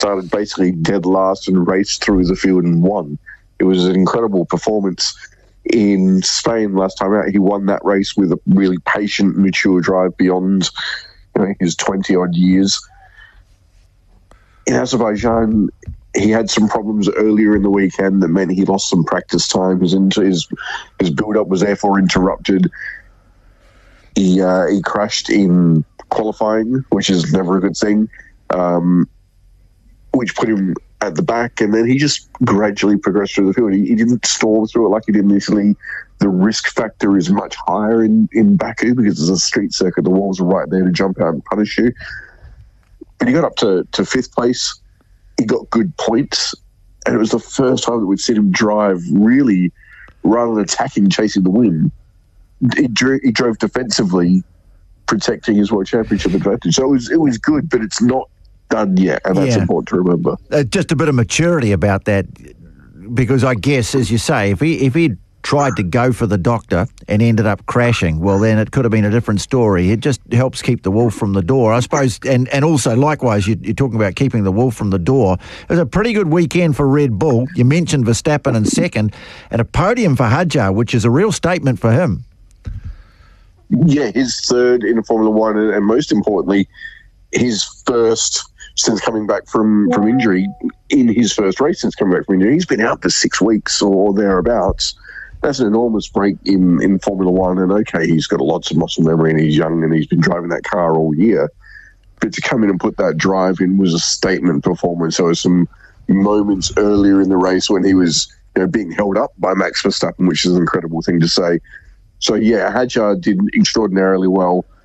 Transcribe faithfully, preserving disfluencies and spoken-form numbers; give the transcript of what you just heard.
started basically dead last and raced through the field and won. It was an incredible performance. In Spain last time out, he won that race with a really patient, mature drive beyond, you know, his twenty-odd years. In Azerbaijan, he had some problems earlier in the weekend that meant he lost some practice time. His his, his build-up was therefore interrupted. He uh, he crashed in qualifying, which is never a good thing, um, which put him at the back, and then he just gradually progressed through the field. He, he didn't storm through it like he did initially. The risk factor is much higher in, in Baku because it's a street circuit. The walls are right there to jump out and punish you. But he got up to, to fifth place. He got good points, and it was the first time that we'd seen him drive really, rather than attacking, chasing the win. He, drew, he drove defensively, protecting his World Championship advantage. So it was, it was good, but it's not done yet, and that's yeah. important to remember. Uh, just a bit of maturity about that, because I guess, as you say, if he if he'd tried to go for the doctor and ended up crashing, well, then it could have been a different story. It just helps keep the wolf from the door, I suppose. And, and also, likewise, you, you're talking about keeping the wolf from the door. It was a pretty good weekend for Red Bull. You mentioned Verstappen in second, and a podium for Hadjar, which is a real statement for him. Yeah, his third in Formula One, and, and most importantly, his first since coming back from, from injury, in his first race since coming back from injury. He's been out for six weeks or thereabouts. That's an enormous break in, in Formula One, and okay, he's got lots of muscle memory and he's young and he's been driving that car all year. But to come in and put that drive in was a statement performance. There were some moments earlier in the race when he was, you know, being held up by Max Verstappen, which is an incredible thing to say. So, yeah, Hadjar did extraordinarily well.